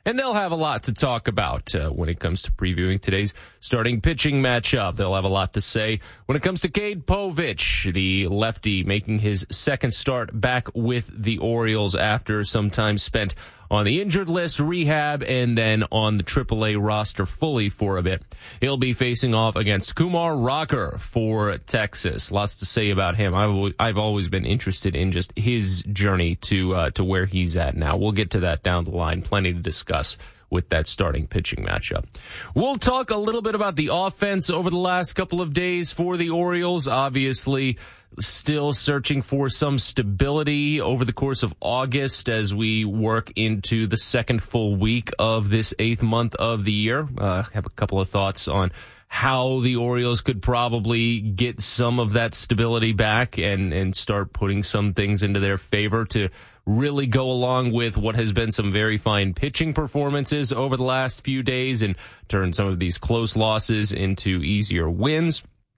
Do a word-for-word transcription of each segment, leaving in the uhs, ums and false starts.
And they'll have a lot to talk about uh, when it comes to previewing today's starting pitching matchup. They'll have a lot to say when it comes to Cade Povich, the lefty, making his second start back with the Orioles after some time spent on the injured list, rehab, and then on the triple A roster fully for a bit. He'll be facing off against Kumar Rocker for Texas. Lots to say about him. I've, I've always been interested in just his journey to uh, to where he's at now. We'll get to that down the line. Plenty to discuss with that starting pitching matchup. We'll talk a little bit about the offense over the last couple of days for the Orioles. Obviously, still searching for some stability over the course of August as we work into the second full week of this eighth month of the year. Uh, have a couple of thoughts on how the Orioles could probably get some of that stability back and, and start putting some things into their favor to really go along with what has been some very fine pitching performances over the last few days and turn some of these close losses into easier wins.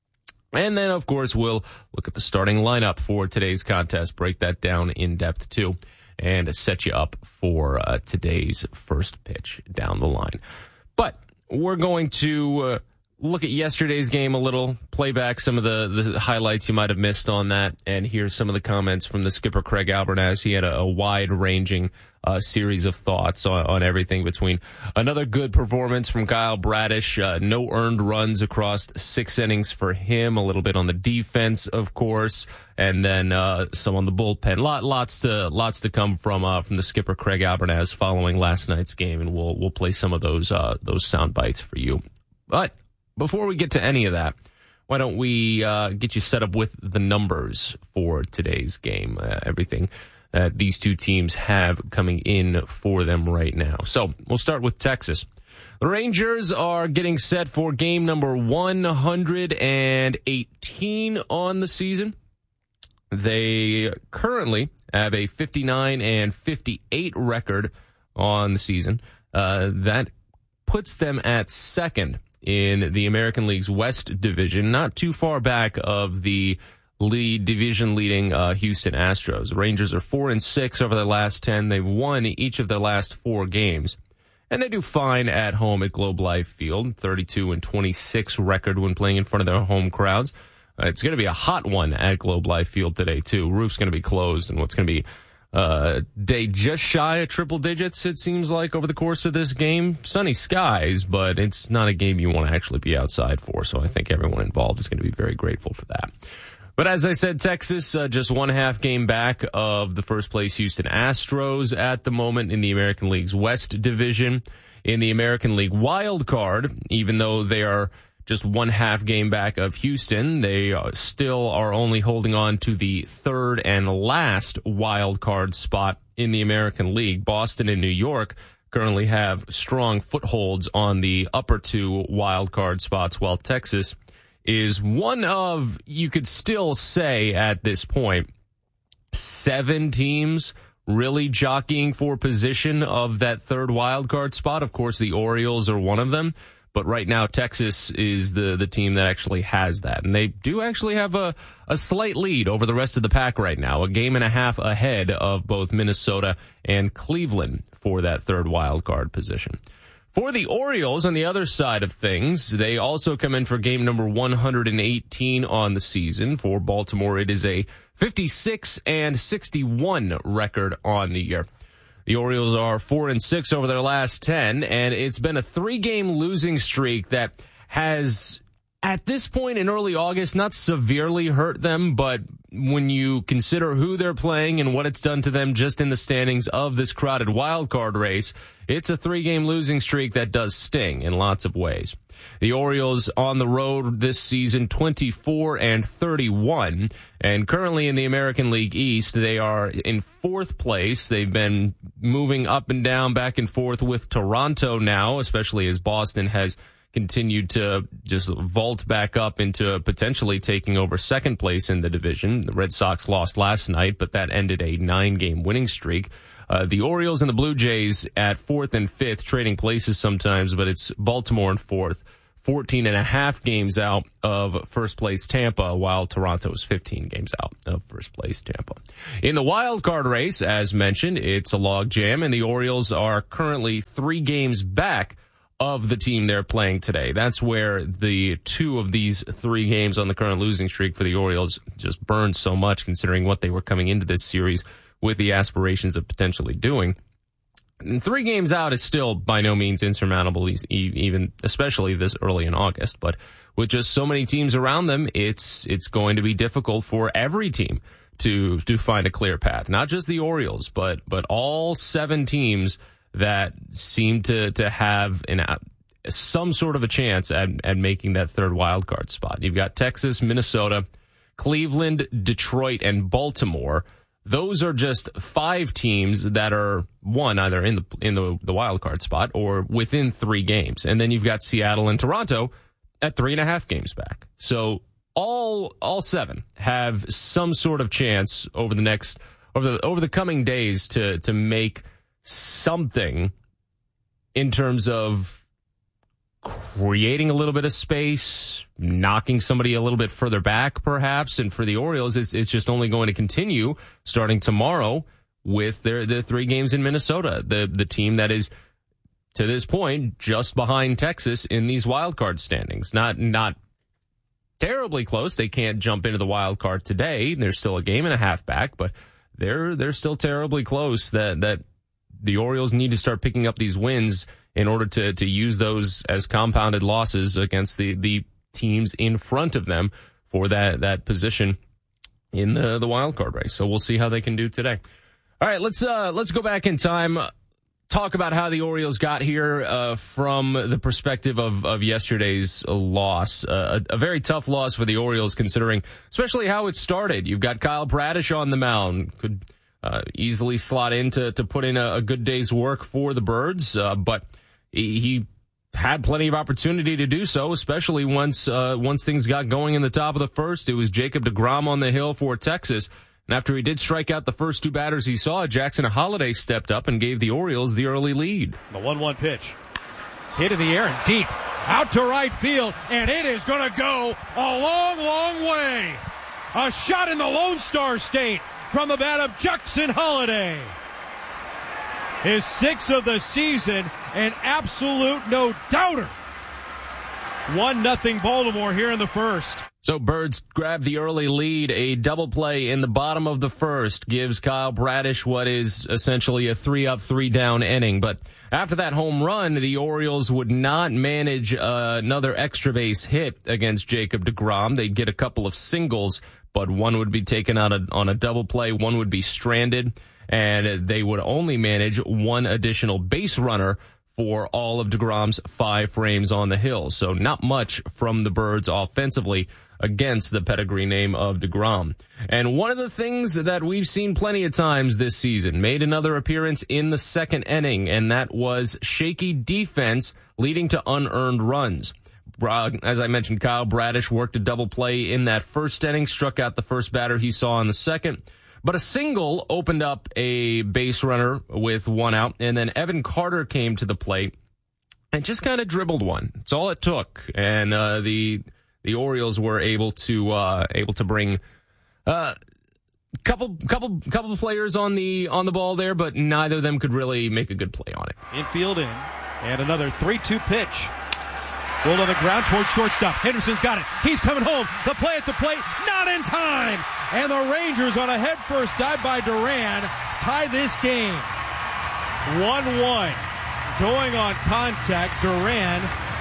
And then, of course, we'll look at the starting lineup for today's contest, break that down in depth, too, and set you up for uh, today's first pitch down the line. But we're going to uh, look at yesterday's game a little, play back some of the, the highlights you might have missed on that, and hear some of the comments from the skipper, Craig Albernaz. He had a, a wide-ranging uh, series of thoughts on, on everything between another good performance from Kyle Bradish, uh, no earned runs across six innings for him, a little bit on the defense, of course, and then uh, some on the bullpen. Lot, lots to lots to come from uh, from the skipper, Craig Albernaz, following last night's game, and we'll we'll play some of those uh, those sound bites for you. But before we get to any of that, why don't we uh, get you set up with the numbers for today's game, uh, everything that these two teams have coming in for them right now. So we'll start with Texas. The Rangers are getting set for game number one hundred eighteen on the season. They currently have a fifty-nine and fifty-eight record on the season. Uh, that puts them at second in the American League's West Division, not too far back of the lead division leading uh, Houston Astros. The Rangers are four and six over their last ten. They've won each of their last four games, and they do fine at home at Globe Life Field. thirty-two and twenty-six record when playing in front of their home crowds. Uh, it's going to be a hot one at Globe Life Field today too. Roof's going to be closed, and what's going to be Uh, day just shy of triple digits, it seems like, over the course of this game. Sunny skies, but it's not a game you want to actually be outside for, so I think everyone involved is going to be very grateful for that. But as I said, Texas uh, just one half game back of the first place Houston Astros at the moment in the American League's West Division. In the American League wild card, even though they are just one half game back of Houston, they still are only holding on to the third and last wild card spot in the American League. Boston and New York currently have strong footholds on the upper two wild card spots, while Texas is one of, you could still say at this point, seven teams really jockeying for position of that third wild card spot. Of course, the Orioles are one of them. But right now, Texas is the, the team that actually has that. And they do actually have a, a slight lead over the rest of the pack right now, a game and a half ahead of both Minnesota and Cleveland for that third wild card position. For the Orioles, on the other side of things, they also come in for game number one hundred eighteen on the season. For Baltimore, it is a fifty-six and sixty-one record on the year. The Orioles are four and six over their last ten, and it's been a three-game losing streak that has, at this point in early August, not severely hurt them, but when you consider who they're playing and what it's done to them just in the standings of this crowded wild card race, it's a three-game losing streak that does sting in lots of ways. The Orioles on the road this season, twenty-four and thirty-one, and currently in the American League East, they are in fourth place. They've been moving up and down, back and forth with Toronto now, especially as Boston has continued to just vault back up into potentially taking over second place in the division. The Red Sox lost last night, but that ended a nine-game winning streak. Uh, the Orioles and the Blue Jays at fourth and fifth, trading places sometimes, but it's Baltimore in fourth. fourteen and a half games out of first place Tampa, while Toronto is fifteen games out of first place Tampa. In the wild card race, as mentioned, it's a log jam, and the Orioles are currently three games back of the team they're playing today. That's where the two of these three games on the current losing streak for the Orioles just burned so much, considering what they were coming into this series with the aspirations of potentially doing. And three games out is still by no means insurmountable, even especially this early in August. But with just so many teams around them, it's it's going to be difficult for every team to to find a clear path. Not just the Orioles, but but all seven teams that seem to to have an some sort of a chance at at making that third wild card spot. You've got Texas, Minnesota, Cleveland, Detroit, and Baltimore. Those are just five teams that are one either in the in the, the wild card spot or within three games, and then you've got Seattle and Toronto at three and a half games back. So all all seven have some sort of chance over the next over the over the coming days to to make something in terms of creating a little bit of space, knocking somebody a little bit further back, perhaps. And for the Orioles, it's, it's just only going to continue starting tomorrow with their, their three games in Minnesota, the, the team that is, to this point, just behind Texas in these wild card standings. Not, not terribly close. They can't jump into the wild card today. They're still a game and a half back, but they're, they're still terribly close that, that, the Orioles need to start picking up these wins in order to, to use those as compounded losses against the, the teams in front of them for that, that position in the, the wild card race. So we'll see how they can do today. All right, let's, uh, let's go back in time, talk about how the Orioles got here, uh, from the perspective of, of yesterday's loss. Uh, a, a very tough loss for the Orioles, considering especially how it started. You've got Kyle Bradish on the mound. Could, Uh, easily slot in to, to put in a, a good day's work for the Birds, uh, but he, he had plenty of opportunity to do so, especially once uh, once things got going in the top of the first. It was Jacob deGrom on the hill for Texas, and after he did strike out the first two batters he saw, Jackson Holliday stepped up and gave the Orioles the early lead. The one one pitch. Hit in the air and deep. Out to right field, and it is going to go a long, long way. A shot in the Lone Star State from the bat of Jackson Holliday. His sixth of the season, an absolute no-doubter. one nothing Baltimore here in the first. So Birds grab the early lead. A double play in the bottom of the first gives Kyle Bradish what is essentially a three-up, three-down inning. But after that home run, the Orioles would not manage uh, another extra base hit against Jacob deGrom. They'd get a couple of singles, but one would be taken out on a double play, one would be stranded, and they would only manage one additional base runner for all of deGrom's five frames on the hill. So not much from the Birds offensively against the pedigree name of deGrom. And one of the things that we've seen plenty of times this season made another appearance in the second inning, and that was shaky defense leading to unearned runs. As I mentioned, Kyle Bradish worked a double play in that first inning, struck out the first batter he saw in the second. But a single opened up a base runner with one out, and then Evan Carter came to the plate and just kind of dribbled one. That's all it took. And uh, the the Orioles were able to uh, able to bring uh, couple couple couple of players on the on the ball there, but neither of them could really make a good play on it. Infield in, and another three two pitch. Rolled on the ground towards shortstop. Henderson's got it. He's coming home. The play at the plate, not in time. And the Rangers on a headfirst dive by Duran tie this game. one one. Going on contact, Duran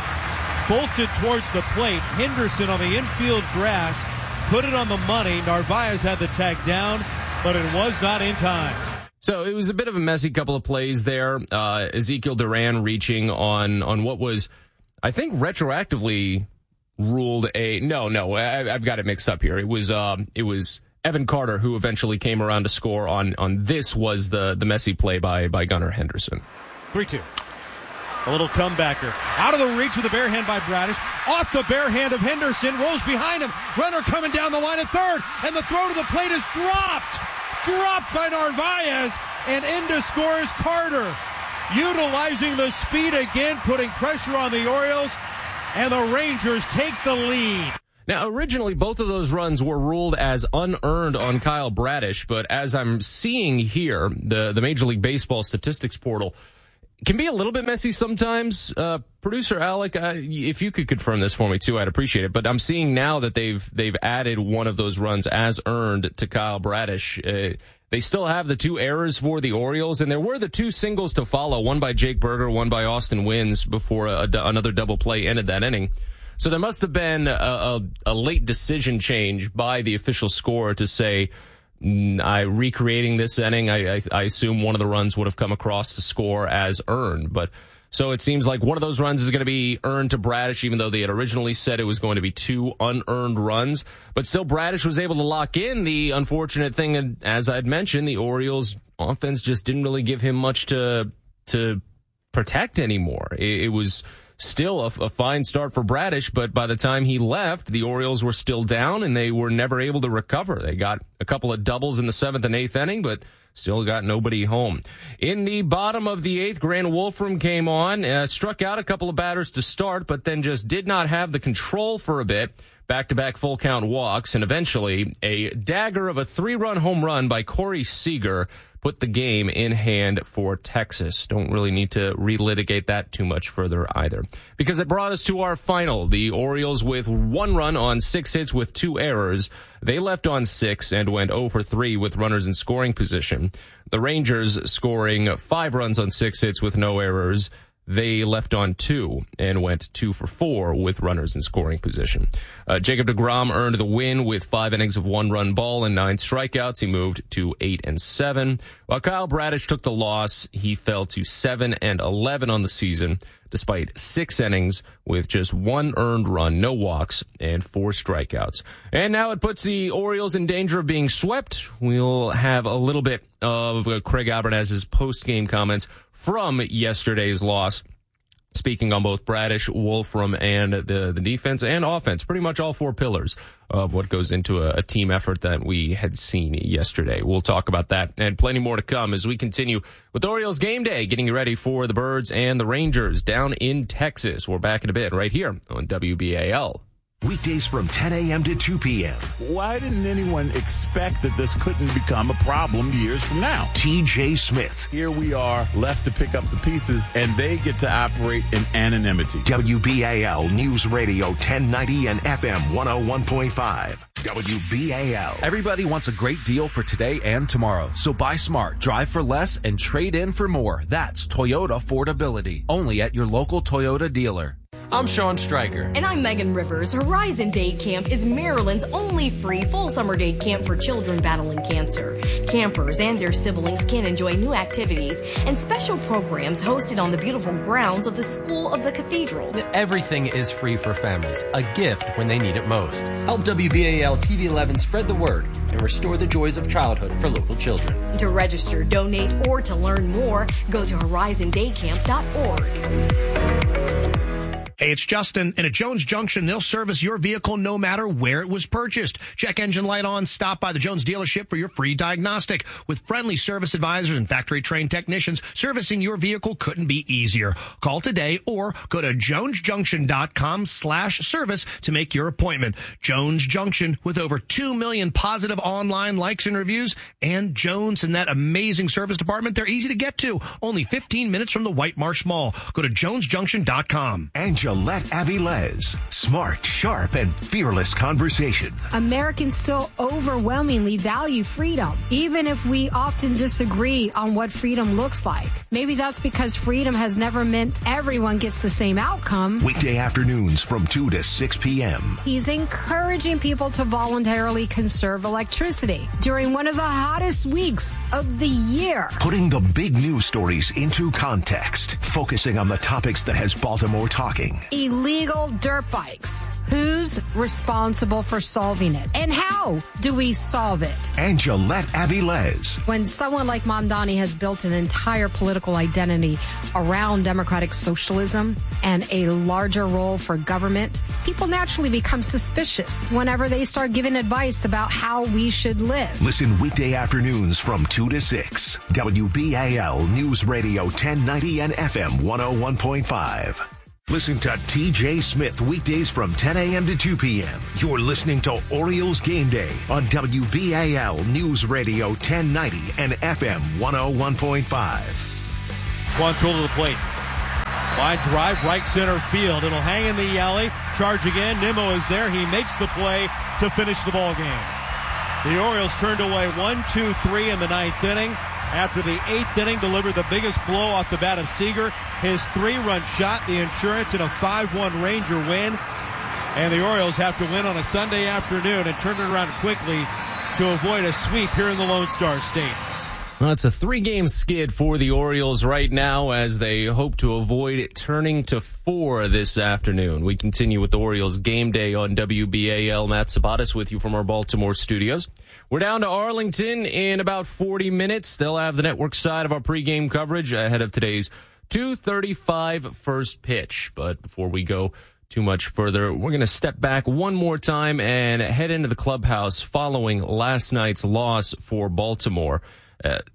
bolted towards the plate. Henderson on the infield grass put it on the money. Narvaez had the tag down, but it was not in time. So it was a bit of a messy couple of plays there. Uh, Ezekiel Duran reaching on, on what was, I think, retroactively ruled a no, no. I, I've got it mixed up here. It was um, it was Evan Carter who eventually came around to score on on this was the the messy play by by Gunnar Henderson. three two. A little comebacker. Out of the reach with the bare hand by Bradish. Off the bare hand of Henderson. Rolls behind him. Runner coming down the line at third. And the throw to the plate is dropped. Dropped by Narvaez. And in to score is Carter. Utilizing the speed again, putting pressure on the Orioles. and the Rangers take the lead. Now, originally, both of those runs were ruled as unearned on Kyle Bradish, but as I'm seeing here, the, the Major League Baseball statistics portal can be a little bit messy sometimes. Uh, producer Alec, uh, if you could confirm this for me too, I'd appreciate it. But I'm seeing now that they've they've added one of those runs as earned to Kyle Bradish. Uh, they still have the two errors for the Orioles, and there were the two singles to follow, one by Jake Berger, one by Austin Wynns, before a, a, another double play ended that inning. So there must have been a, a, a late decision change by the official scorer to say, I recreating this inning, I, I, I assume one of the runs would have come across to score as earned. But so it seems like one of those runs is going to be earned to Bradish, even though they had originally said it was going to be two unearned runs. But still, Bradish was able to lock in. The unfortunate thing, as I'd mentioned, the Orioles offense just didn't really give him much to to protect anymore. It, it was still a, a fine start for Bradish, but by the time he left, the Orioles were still down, and they were never able to recover. They got a couple of doubles in the seventh and eighth inning, but still got nobody home. In the bottom of the eighth, Grant Wolfram came on, uh, struck out a couple of batters to start, but then just did not have the control for a bit. Back-to-back full-count walks, and eventually a dagger of a three-run home run by Corey Seager put the game in hand for Texas. Don't really need to relitigate that too much further either, because it brought us to our final. The Orioles with one run on six hits with two errors. They left on six and went oh for three with runners in scoring position. The Rangers scoring five runs on six hits with no errors. They left on two and went two for four with runners in scoring position. Uh, Jacob deGrom earned the win with five innings of one-run ball and nine strikeouts. He moved to eight and seven. While Kyle Bradish took the loss, he fell to seven and eleven on the season, despite six innings with just one earned run, no walks, and four strikeouts. And now it puts the Orioles in danger of being swept. We'll have a little bit of uh, Craig Abernaz's post-game comments from yesterday's loss, speaking on both Bradish, Wolfram, and the, the defense and offense, pretty much all four pillars of what goes into a, a team effort that we had seen yesterday. We'll talk about that and plenty more to come as we continue with Orioles Game Day, getting you ready for the Birds and the Rangers down in Texas. We're back in a bit right here on W B A L. Weekdays from ten a.m. to two p.m. Why didn't anyone expect that this couldn't become a problem years from now? T J Smith. Here we are, left to pick up the pieces, and they get to operate in anonymity. W B A L News Radio ten ninety and F M one oh one point five. W B A L. Everybody wants a great deal for today and tomorrow. So buy smart, drive for less, and trade in for more. That's Toyota Affordability. Only at your local Toyota dealer. I'm Sean Stryker. And I'm Megan Rivers. Horizon Day Camp is Maryland's only free full summer day camp for children battling cancer. Campers and their siblings can enjoy new activities and special programs hosted on the beautiful grounds of the School of the Cathedral. Everything is free for families, a gift when they need it most. Help W B A L T V eleven spread the word and restore the joys of childhood for local children. To register, donate, or to learn more, go to horizon day camp dot org. Hey, it's Justin, and at Jones Junction, they'll service your vehicle no matter where it was purchased. Check engine light on, stop by the Jones dealership for your free diagnostic. With friendly service advisors and factory-trained technicians, servicing your vehicle couldn't be easier. Call today or go to jones junction dot com slash service to make your appointment. Jones Junction, with over two million positive online likes and reviews, and Jones and that amazing service department, they're easy to get to. Only fifteen minutes from the White Marsh Mall. Go to jones junction dot com. And Gillette Avilés. Smart, sharp, and fearless conversation. Americans still overwhelmingly value freedom, even if we often disagree on what freedom looks like. Maybe that's because freedom has never meant everyone gets the same outcome. Weekday afternoons from two to six p.m. He's encouraging people to voluntarily conserve electricity during one of the hottest weeks of the year. Putting the big news stories into context, focusing on the topics that has Baltimore talking. Illegal dirt bikes. Who's responsible for solving it? And how do we solve it? And Gillette Avilés. When someone like Mamdani has built an entire political identity around democratic socialism and a larger role for government, people naturally become suspicious whenever they start giving advice about how we should live. Listen weekday afternoons from two to six. W B A L News Radio ten ninety and F M one oh one point five. Listen to T J Smith weekdays from ten a.m. to two p.m. You're listening to Orioles Game Day on W B A L News Radio ten ninety and F M one oh one point five. Quantrill to the plate. Line drive, right center field. It'll hang in the alley. Charge again. Nimmo is there. He makes the play to finish the ball game. The Orioles turned away one, two, three in the ninth inning. After the eighth inning, delivered the biggest blow off the bat of Seager. His three-run shot, the insurance in a five one Ranger win. And the Orioles have to win on a Sunday afternoon and turn it around quickly to avoid a sweep here in the Lone Star State. Well, it's a three-game skid for the Orioles right now as they hope to avoid it turning to four this afternoon. We continue with the Orioles Game Day on W B A L. Matt Sabatis with you from our Baltimore studios. We're down to Arlington in about forty minutes. They'll have the network side of our pregame coverage ahead of today's two thirty-five first pitch. But before we go too much further, we're going to step back one more time and head into the clubhouse following last night's loss for Baltimore. A uh,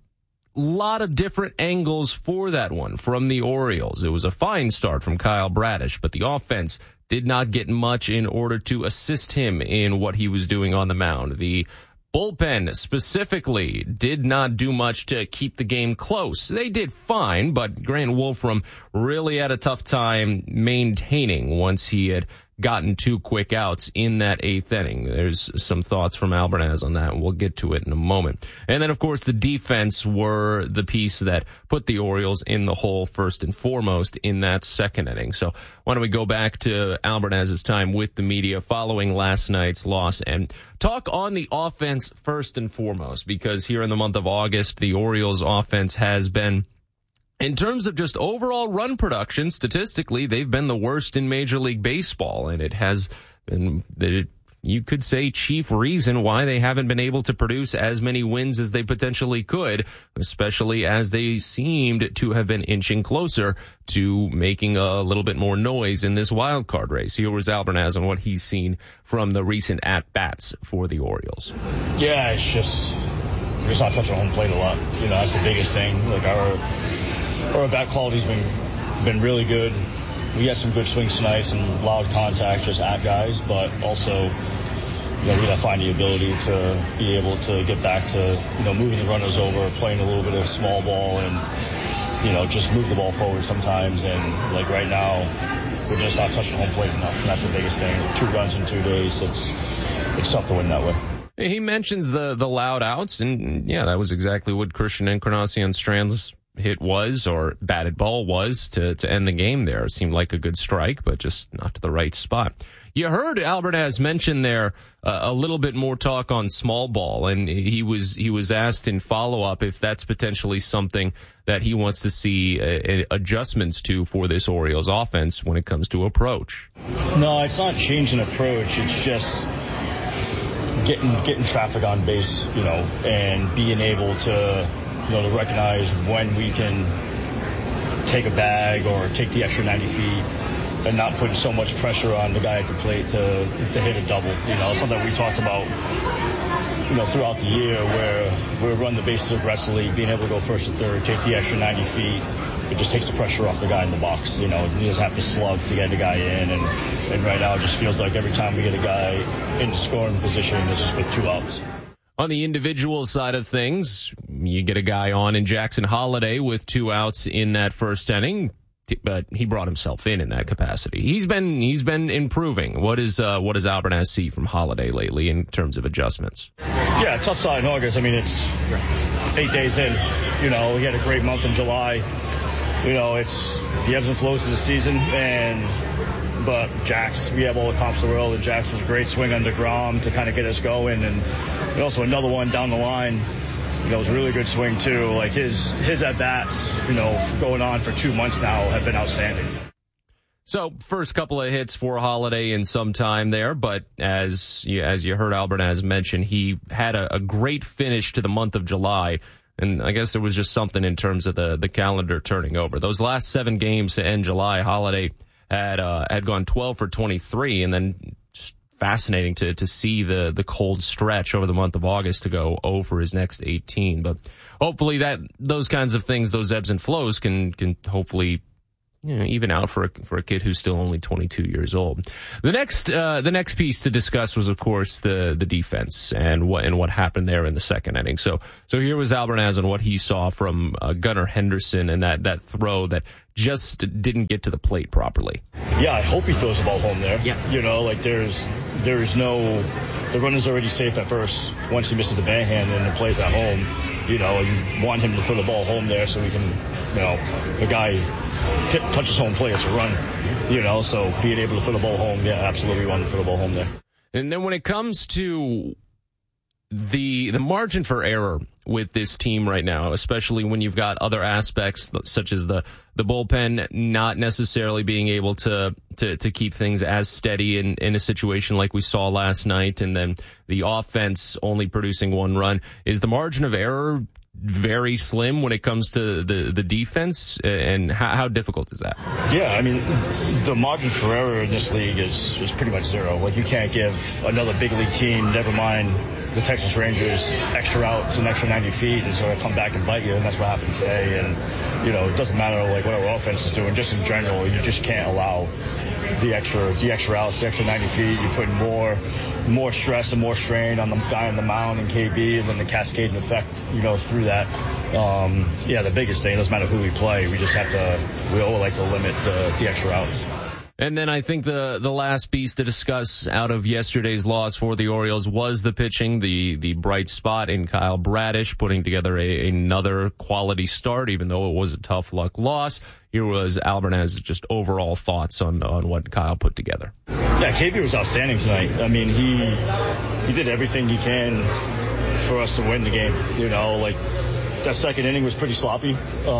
lot of different angles for that one from the Orioles. It was a fine start from Kyle Bradish, but the offense did not get much in order to assist him in what he was doing on the mound. The bullpen specifically did not do much to keep the game close. They did fine, but Grant Wolfram really had a tough time maintaining once he had gotten two quick outs in that eighth inning. There's some thoughts from Albernaz on that, and we'll get to it in a moment. And then, of course, the defense were the piece that put the Orioles in the hole first and foremost in that second inning. So why don't we go back to Albernaz's time with the media following last night's loss and talk on the offense first and foremost, because here in the month of August, the Orioles offense has been, in terms of just overall run production, statistically, they've been the worst in Major League Baseball, and it has been, it, you could say, chief reason why they haven't been able to produce as many wins as they potentially could, especially as they seemed to have been inching closer to making a little bit more noise in this wild card race. Here was Albernaz on what he's seen from the recent at-bats for the Orioles. Yeah, it's just, we're just not touching home plate a lot. You know, that's the biggest thing. Like, our... Our bat quality's been been really good. We had some good swings tonight, some loud contact just at guys, but also, you know, we got to find the ability to be able to get back to, you know, moving the runners over, playing a little bit of small ball, and, you know, just move the ball forward sometimes. And, like, right now, we're just not touching home plate enough, and that's the biggest thing. Two runs in two days, it's, it's tough to win that way. He mentions the, the loud outs, and, yeah, that was exactly what Christian Encarnacion Strand's hit was, or batted ball was, to, to end the game there. It seemed like a good strike, but just not to the right spot. You heard Albernaz mention there uh, a little bit more talk on small ball, and he was he was asked in follow-up if that's potentially something that he wants to see uh, adjustments to for this Orioles offense when it comes to approach. No, it's not changing approach. It's just getting getting traffic on base, you know, and being able to, you know, to recognize when we can take a bag or take the extra ninety feet and not putting so much pressure on the guy at the plate to to hit a double. You know, something we talked about, you know, throughout the year, where we run the bases aggressively, being able to go first and third, take the extra ninety feet. It just takes the pressure off the guy in the box. You know, he doesn't have to slug to get the guy in. And, and right now it just feels like every time we get a guy in the scoring position, it's just with two outs. On the individual side of things, you get a guy on in Jackson Holliday with two outs in that first inning, but he brought himself in in that capacity. He's been he's been improving. What is uh, what does Albernaz see from Holliday lately in terms of adjustments? Yeah, tough start in August. I mean, it's eight days in. You know, he had a great month in July. You know, it's the ebbs and flows of the season, and but Jax, we have all the comps in the world, and Jax was a great swing on DeGrom to kind of get us going, and also another one down the line. You know, it was a really good swing too. Like his his at bats, you know, going on for two months now, have been outstanding. So first couple of hits for Holliday in some time there, but as you, as you heard Albernaz mention, he had a, a great finish to the month of July. And I guess there was just something in terms of the, the calendar turning over. Those last seven games to end July, Holliday had uh, had gone twelve for twenty-three, and then just fascinating to to see the the cold stretch over the month of August to go oh for his next eighteen. But hopefully that those kinds of things, those ebbs and flows, can can hopefully you know, even out for a, for a kid who's still only twenty-two years old. The next, uh, the next piece to discuss was, of course, the, the defense and what, and what happened there in the second inning. So, so here was Albernaz and what he saw from uh, Gunnar Henderson and that, that throw that just didn't get to the plate properly. Yeah, I hope he throws the ball home there. Yeah. You know, like there's, there's no, the runner's already safe at first. Once he misses the backhand and the play's at home, you know, you want him to throw the ball home there so we can, you know, the guy t- touches home plate, it's a run, you know, so being able to throw the ball home, yeah, absolutely want to throw the ball home there. And then when it comes to the the margin for error with this team right now, especially when you've got other aspects such as the, the bullpen not necessarily being able to, to, to keep things as steady in, in a situation like we saw last night, and then the offense only producing one run, is the margin of error very slim when it comes to the, the defense, and how, how difficult is that? Yeah, I mean, the margin for error in this league is, is pretty much zero. Like, you can't give another big league team, never mind the Texas Rangers, extra outs and extra ninety feet and sort of come back and bite you, and that's what happened today. And, you know, it doesn't matter, like, what our offense is doing, just in general, you just can't allow the extra the extra outs, the extra ninety feet. You're putting more more stress and more strain on the guy on the mound and K B, and then the cascading effect, you know, through that. Um, yeah, the biggest thing, it doesn't matter who we play, we just have to, we all like to limit the, the extra outs. And then I think the, the last piece to discuss out of yesterday's loss for the Orioles was the pitching, the, the bright spot in Kyle Bradish, putting together a, another quality start, even though it was a tough luck loss. Here was Albernaz's just overall thoughts on, on what Kyle put together. Yeah, K B was outstanding tonight. I mean, he he did everything he can for us to win the game. You know, like, that second inning was pretty sloppy,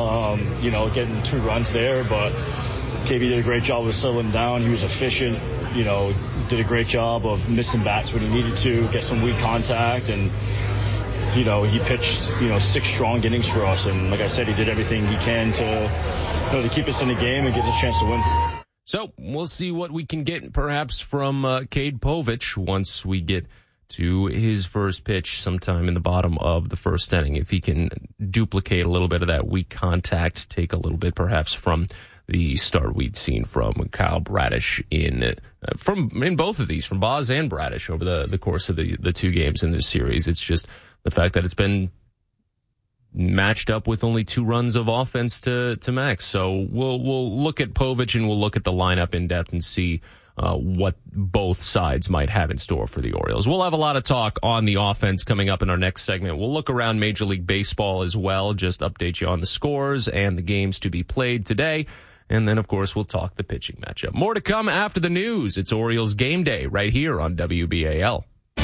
um, you know, getting two runs there, but K B did a great job of settling down. He was efficient, you know, did a great job of missing bats when he needed to, get some weak contact, and, you know, he pitched, you know, six strong innings for us. And like I said, he did everything he can to, you know, to keep us in the game and give us a chance to win. So we'll see what we can get perhaps from uh, Cade Povich once we get to his first pitch sometime in the bottom of the first inning. If he can duplicate a little bit of that weak contact, take a little bit perhaps from the start we'd seen from Kyle Bradish in uh, from in both of these, from Boz and Bradish over the, the course of the, the two games in this series. It's just the fact that it's been matched up with only two runs of offense to, to Max. So we'll we'll look at Povich and we'll look at the lineup in depth and see uh, what both sides might have in store for the Orioles. We'll have a lot of talk on the offense coming up in our next segment. We'll look around Major League Baseball as well, just update you on the scores and the games to be played today. And then, of course, we'll talk the pitching matchup. More to come after the news. It's Orioles Game Day right here on W B A L.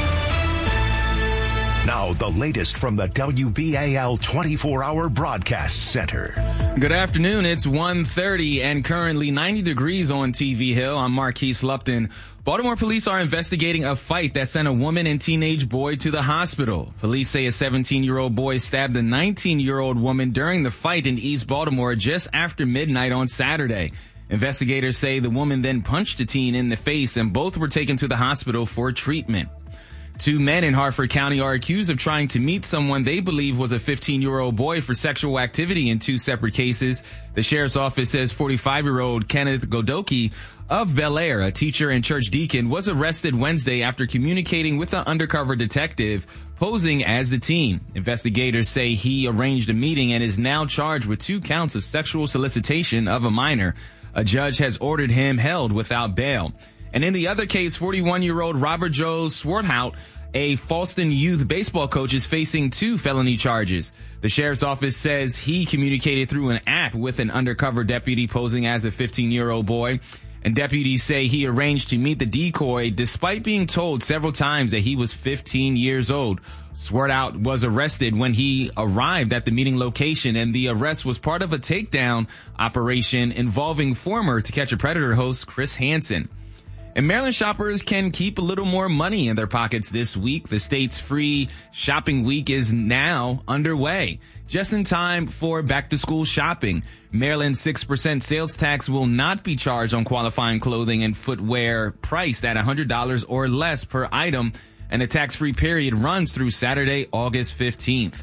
Now, the latest from the W B A L twenty-four hour Broadcast Center. Good afternoon. It's one thirty and currently ninety degrees on T V Hill. I'm Marquise Lupton. Baltimore police are investigating a fight that sent a woman and teenage boy to the hospital. Police say a seventeen-year-old boy stabbed a nineteen-year-old woman during the fight in East Baltimore just after midnight on Saturday. Investigators say the woman then punched the teen in the face and both were taken to the hospital for treatment. Two men in Harford County are accused of trying to meet someone they believe was a fifteen-year-old boy for sexual activity in two separate cases. The sheriff's office says forty-five-year-old Kenneth Godoki of Bel Air, a teacher and church deacon, was arrested Wednesday after communicating with an undercover detective posing as the teen. Investigators say he arranged a meeting and is now charged with two counts of sexual solicitation of a minor. A judge has ordered him held without bail. And in the other case, forty-one-year-old Robert Joe Swarthout, a Falston youth baseball coach, is facing two felony charges. The sheriff's office says he communicated through an app with an undercover deputy posing as a fifteen-year-old boy. And deputies say he arranged to meet the decoy despite being told several times that he was fifteen years old. Swarthout was arrested when he arrived at the meeting location, and the arrest was part of a takedown operation involving former To Catch a Predator host Chris Hansen. And Maryland shoppers can keep a little more money in their pockets this week. The state's free shopping week is now underway. Just in time for back-to-school shopping, Maryland's six percent sales tax will not be charged on qualifying clothing and footwear priced at one hundred dollars or less per item, and the tax-free period runs through Saturday, August fifteenth.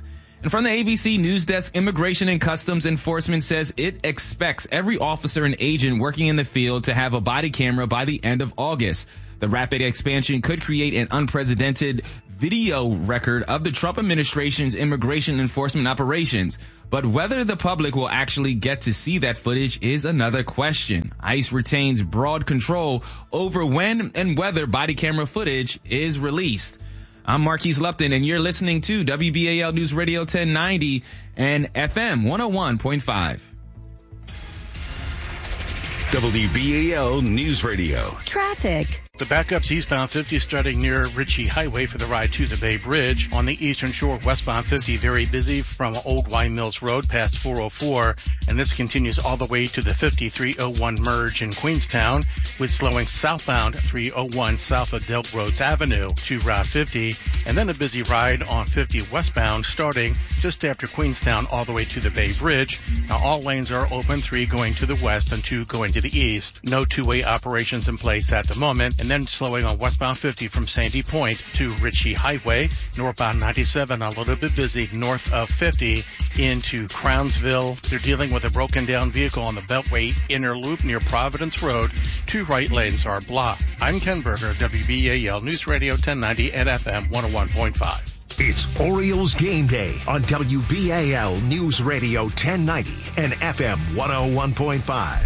And from the A B C News Desk, Immigration and Customs Enforcement says it expects every officer and agent working in the field to have a body camera by the end of August. The rapid expansion could create an unprecedented video record of the Trump administration's immigration enforcement operations. But whether the public will actually get to see that footage is another question. ICE retains broad control over when and whether body camera footage is released. I'm Marquise Lupton, and you're listening to W B A L News Radio ten ninety and F M one oh one point five. W B A L News Radio. Traffic. The backups eastbound fifty starting near Ritchie Highway for the ride to the Bay Bridge. On the eastern shore, westbound fifty very busy from Old Wine Mills Road past four oh four. And this continues all the way to the fifty-three oh one merge in Queenstown, with slowing southbound three oh one south of Delk Roads Avenue to Route fifty. And then a busy ride on fifty westbound starting just after Queenstown all the way to the Bay Bridge. Now all lanes are open, three going to the west and two going to the east. No two-way operations in place at the moment. And then slowing on westbound fifty from Sandy Point to Ritchie Highway. Northbound ninety-seven a little bit busy north of fifty into Crownsville. They're dealing with a broken down vehicle on the Beltway inner loop near Providence Road. Two right lanes are blocked. I'm Ken Berger, W B A L News Radio ten ninety and F M one oh one point five. It's Orioles Game Day on W B A L News Radio ten ninety and F M one oh one point five.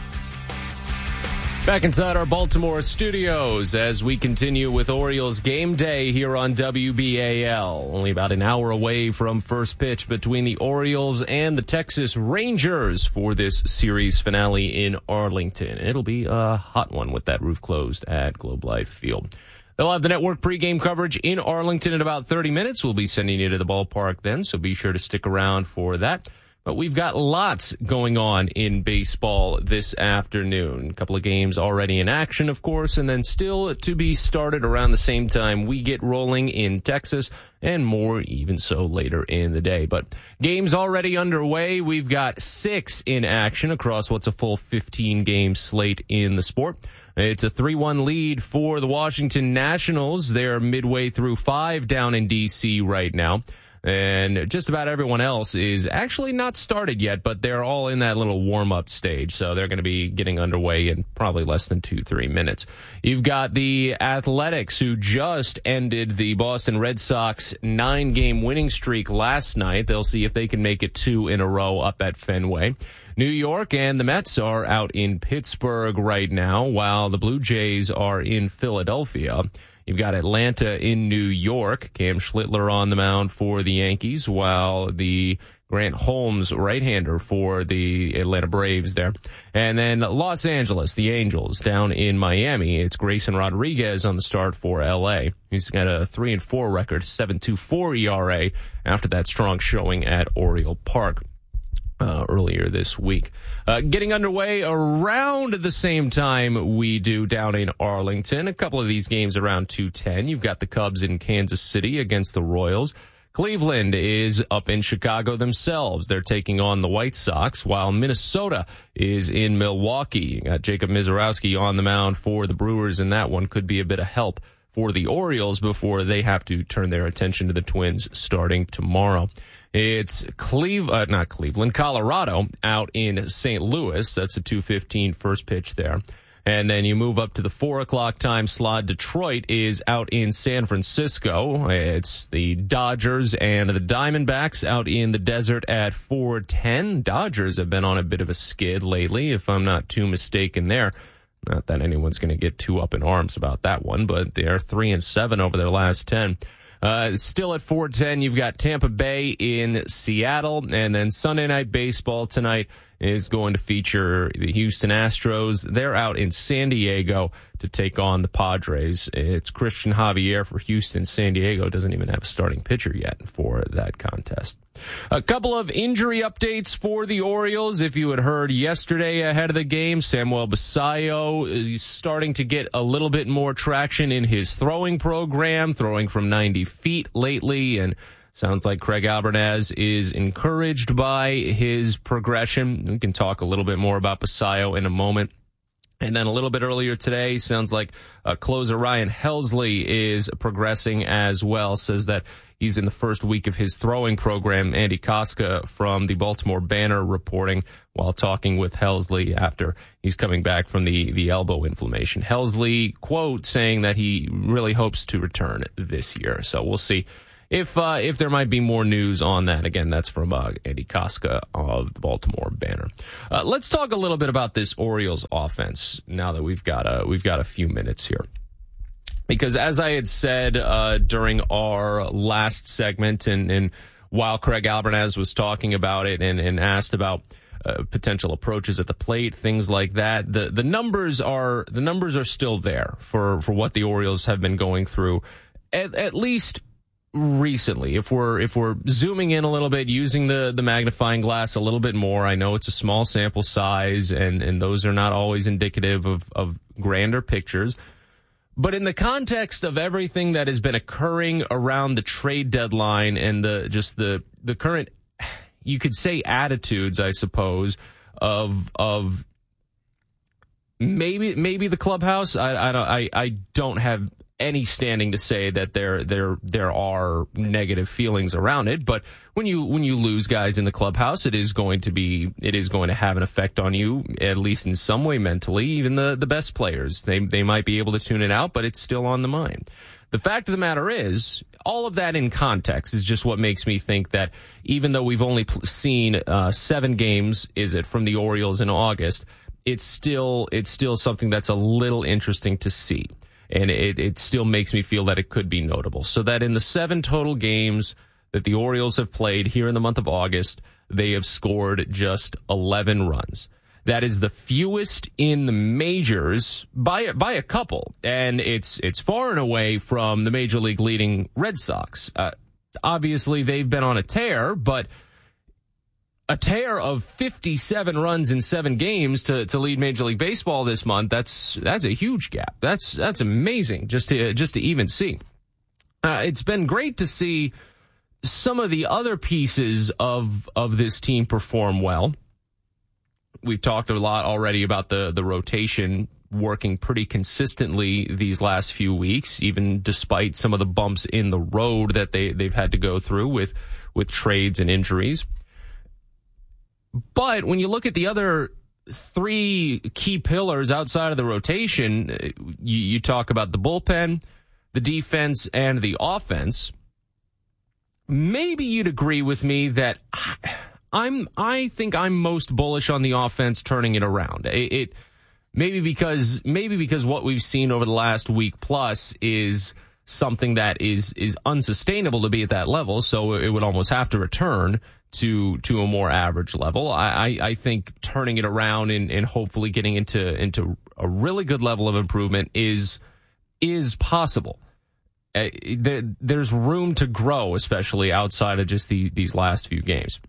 Back inside our Baltimore studios as we continue with Orioles Game Day here on W B A L. Only about an hour away from first pitch between the Orioles and the Texas Rangers for this series finale in Arlington. It'll be a hot one with that roof closed at Globe Life Field. They'll have the network pregame coverage in Arlington in about thirty minutes. We'll be sending you to the ballpark then, so be sure to stick around for that. But we've got lots going on in baseball this afternoon. A couple of games already in action, of course, and then still to be started around the same time we get rolling in Texas, and more even so later in the day. But games already underway. We've got six in action across what's a full fifteen-game slate in the sport. It's a three one lead for the Washington Nationals. They're midway through five down in D C right now. And just about everyone else is actually not started yet, but they're all in that little warm-up stage. So they're going to be getting underway in probably less than two, three minutes. You've got the Athletics, who just ended the Boston Red Sox nine-game winning streak last night. They'll see if they can make it two in a row up at Fenway. New York and the Mets are out in Pittsburgh right now, while the Blue Jays are in Philadelphia. You've got Atlanta in New York. Cam Schlittler on the mound for the Yankees, while the Grant Holmes right-hander for the Atlanta Braves there. And then Los Angeles, the Angels, down in Miami. It's Grayson Rodriguez on the start for L A. He's got a three and four record, seven point two four E R A after that strong showing at Oriole Park. Uh, earlier this week. Uh, getting underway around the same time we do down in Arlington. A couple of these games around two ten. You've got the Cubs in Kansas City against the Royals. Cleveland is up in Chicago themselves. They're taking on the White Sox, while Minnesota is in Milwaukee. You got Jacob Mizorowski on the mound for the Brewers, and that one could be a bit of help for the Orioles before they have to turn their attention to the Twins starting tomorrow. It's Cleve, uh, not Cleveland, Colorado out in Saint Louis. That's a two fifteen first pitch there. And then you move up to the four o'clock time slot. Detroit is out in San Francisco. It's the Dodgers and the Diamondbacks out in the desert at four ten. Dodgers have been on a bit of a skid lately, if I'm not too mistaken there. Not that anyone's going to get too up in arms about that one, but they're three and seven over their last ten. Uh, still at four ten, you've got Tampa Bay in Seattle, and then Sunday Night Baseball tonight is going to feature the Houston Astros. They're out in San Diego to take on the Padres. It's Christian Javier for Houston. San Diego doesn't even have a starting pitcher yet for that contest. A couple of injury updates for the Orioles. If you had heard yesterday ahead of the game, Samuel Basallo is starting to get a little bit more traction in his throwing program, throwing from ninety feet lately, and sounds like Craig Albernaz is encouraged by his progression. We can talk a little bit more about Basallo in a moment. And then a little bit earlier today, sounds like uh, closer Ryan Helsley is progressing as well. Says that he's in the first week of his throwing program. Andy Koska from the Baltimore Banner reporting while talking with Helsley after he's coming back from the, the elbow inflammation. Helsley, quote, saying that he really hopes to return this year. So we'll see if uh, if there might be more news on that. Again, that's from uh, Andy Koska of the Baltimore Banner. Uh, let's talk a little bit about this Orioles offense now that we've got a, we've got a few minutes here. Because as I had said uh, during our last segment, and, and while Craig Albernaz was talking about it and, and asked about uh, potential approaches at the plate, things like that, the the numbers are the numbers are still there for, for what the Orioles have been going through, at, at least recently. If we're if we're zooming in a little bit, using the the magnifying glass a little bit more, I know it's a small sample size, and and those are not always indicative of of grander pictures. But in the context of everything that has been occurring around the trade deadline and the just the the current, you could say, attitudes, I suppose, of of maybe maybe the clubhouse. I I don't I, I don't have any standing to say that there there there are negative feelings around it, but when you when you lose guys in the clubhouse, it is going to be it is going to have an effect on you, at least in some way mentally. Even the the best players, they they might be able to tune it out, but it's still on the mind. The fact of the matter is, all of that in context is just what makes me think that even though we've only pl- seen uh, seven games, is it, from the Orioles in August, it's still it's still something that's a little interesting to see. And it, it still makes me feel that it could be notable. So that in the seven total games that the Orioles have played here in the month of August, they have scored just eleven runs. That is the fewest in the majors by by a couple, and it's it's far and away from the Major League leading Red Sox. Uh, obviously, they've been on a tear, but a tear of fifty-seven runs in seven games to, to lead Major League Baseball this month, that's that's a huge gap. That's that's amazing just to just to even see. Uh, it's been great to see some of the other pieces of of this team perform well. We've talked a lot already about the the rotation working pretty consistently these last few weeks, even despite some of the bumps in the road that they they've had to go through with with trades and injuries. But when you look at the other three key pillars outside of the rotation, you, you talk about the bullpen, the defense, and the offense. Maybe you'd agree with me that I'm. I think I'm most bullish on the offense turning it around. It, it maybe because maybe because what we've seen over the last week plus is something that is is unsustainable to be at that level. So it would almost have to return to to a more average level. I, I, I think turning it around and, and hopefully getting into into a really good level of improvement is is possible. Uh, there, there's room to grow, especially outside of just the, these last few games.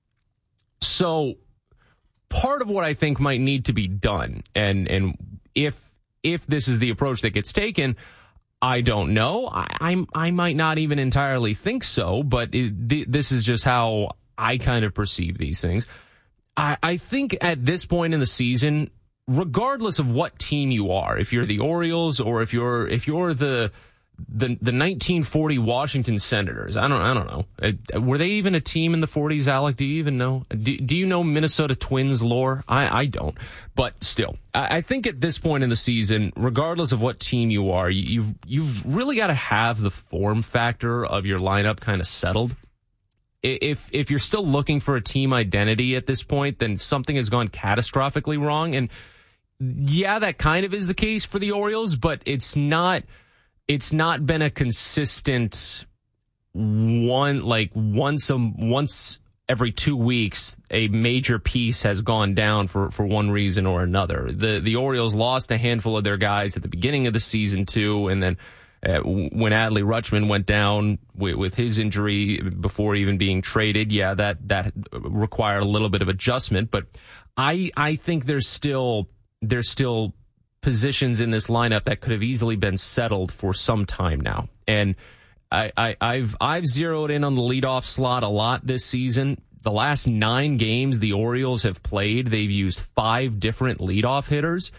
So part of what I think might need to be done, and and if if this is the approach that gets taken, I don't know. I I'm, I might not even entirely think so, but it, th- this is just how I kind of perceive these things. I, I think at this point in the season, regardless of what team you are, if you're the Orioles or if you're if you're the the the nineteen forty Washington Senators, I don't I don't know. Were they even a team in the forties, Alec? Do you even know? Do, do you know Minnesota Twins lore? I, I don't. But still, I, I think at this point in the season, regardless of what team you are, you've you've really got to have the form factor of your lineup kind of settled. If if you're still looking for a team identity at this point, then something has gone catastrophically wrong. And yeah, that kind of is the case for the Orioles, but it's not it's not been a consistent one, like once a, once every two weeks a major piece has gone down for, for one reason or another. The the Orioles lost a handful of their guys at the beginning of the season too, and then Uh, when Adley Rutschman went down with, with his injury before even being traded, yeah, that that required a little bit of adjustment. But I I think there's still there's still positions in this lineup that could have easily been settled for some time now. And I, I I've I've zeroed in on the leadoff slot a lot this season. The last nine games the Orioles have played, they've used five different leadoff hitters.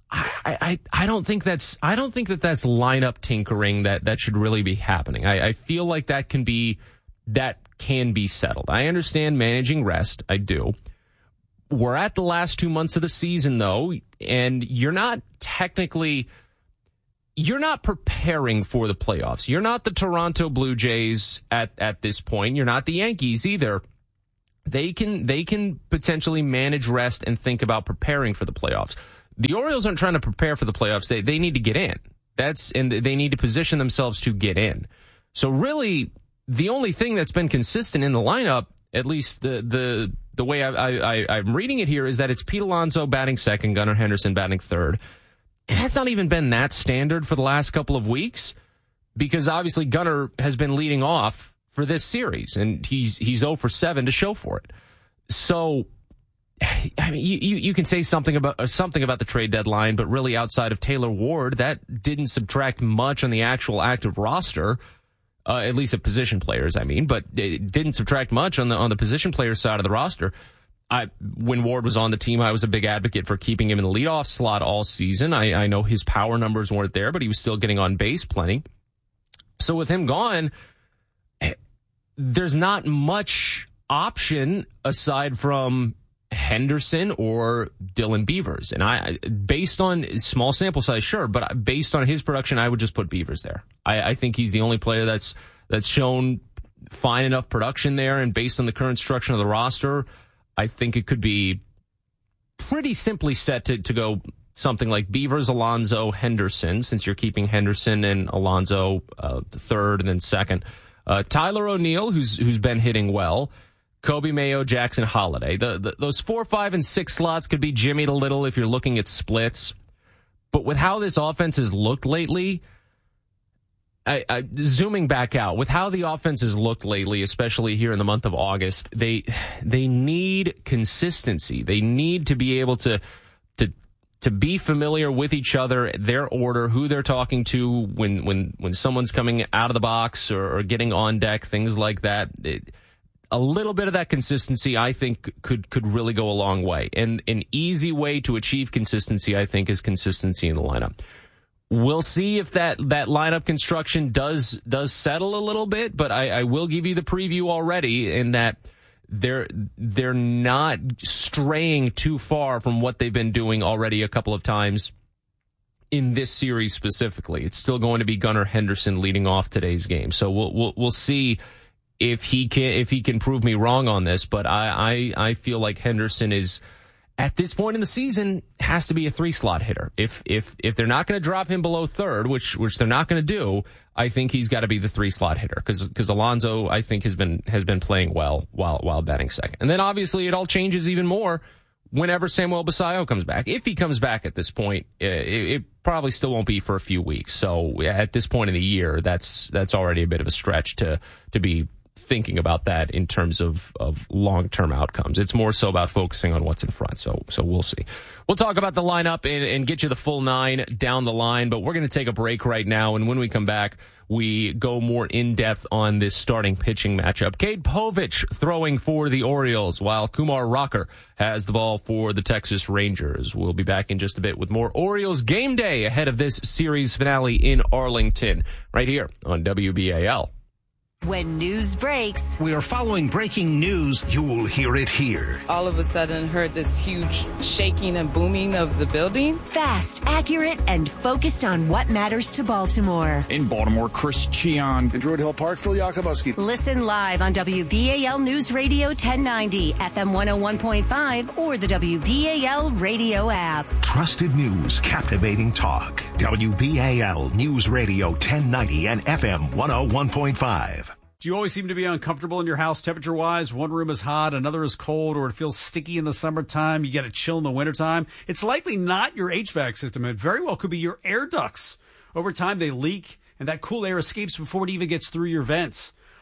I, I, I don't think that's I don't think that that's lineup tinkering that, that should really be happening. I, I feel like that can be that can be settled. I understand managing rest. I do. We're at the last two months of the season, though, and you're not technically you're not preparing for the playoffs. You're not the Toronto Blue Jays at, at this point. You're not the Yankees either. They can they can potentially manage rest and think about preparing for the playoffs. The Orioles aren't trying to prepare for the playoffs. They they need to get in. That's and they need to position themselves to get in. So really, the only thing that's been consistent in the lineup, at least the the the way I, I, I I'm reading it here, is that it's Pete Alonso batting second, Gunnar Henderson batting third. And that's not even been that standard for the last couple of weeks, because obviously Gunnar has been leading off for this series, and he's he's oh for seven to show for it. So, I mean, you, you, you can say something about uh, something about the trade deadline, but really outside of Taylor Ward, that didn't subtract much on the actual active roster, uh, at least of position players, I mean, but it didn't subtract much on the on the position player side of the roster. I, when Ward was on the team, I was a big advocate for keeping him in the leadoff slot all season. I, I know his power numbers weren't there, but he was still getting on base plenty. So with him gone, there's not much option aside from Henderson or Dylan Beavers. And I, based on small sample size, sure, but based on his production, I would just put Beavers there. I, I think he's the only player that's that's shown fine enough production there, and based on the current structure of the roster, I think it could be pretty simply set to, to go something like Beavers, Alonso, Henderson, since you're keeping Henderson and Alonso uh, the third and then second. Uh, Tyler O'Neill, who's who's been hitting well. Kobe Mayo, Jackson Holiday. The, the, those four, five, and six slots could be jimmied a little if you're looking at splits. But with how this offense has looked lately, I, I, zooming back out, with how the offense has looked lately, especially here in the month of August, they they need consistency. They need to be able to to to be familiar with each other, their order, who they're talking to when when when someone's coming out of the box or, or getting on deck, things like that. It, a little bit of that consistency, I think, could could really go a long way. And an easy way to achieve consistency, I think, is consistency in the lineup. We'll see if that, that lineup construction does does settle a little bit, but I, I will give you the preview already in that they're they're not straying too far from what they've been doing already a couple of times in this series specifically. It's still going to be Gunnar Henderson leading off today's game, so we'll we'll, we'll see if he can if he can prove me wrong on this. But I I, I feel like Henderson is, at this point in the season, has to be a three-slot hitter. If if if they're not going to drop him below third, which which they're not going to do, I think he's got to be the three-slot hitter, because because Alonso, I think, has been has been playing well while while batting second. And then obviously it all changes even more whenever Samuel Basallo comes back. If he comes back at this point, it, it probably still won't be for a few weeks. So at this point in the year, that's that's already a bit of a stretch to to be thinking about that in terms of, of long-term outcomes. It's more so about focusing on what's in front. So, so we'll see. We'll talk about the lineup and, and get you the full nine down the line, but we're going to take a break right now. And when we come back, we go more in-depth on this starting pitching matchup. Cade Povich throwing for the Orioles, while Kumar Rocker has the ball for the Texas Rangers. We'll be back in just a bit with more Orioles game day ahead of this series finale in Arlington, right here on W B A L. When news breaks, we are following breaking news. You'll hear it here. All of a sudden, heard this huge shaking and booming of the building. Fast, accurate, and focused on what matters to Baltimore. In Baltimore, Chris Cheon. In Druid Hill Park, Phil Yakubuski. Listen live on W B A L News Radio ten ninety, F M one oh one point five, or the W B A L radio app. Trusted news, captivating talk. W B A L News Radio ten ninety and F M one oh one point five. Do you always seem to be uncomfortable in your house temperature-wise? One room is hot, another is cold, or it feels sticky in the summertime. You get a chill in the wintertime. It's likely not your H V A C system. It very well could be your air ducts. Over time, they leak, and that cool air escapes before it even gets through your vents.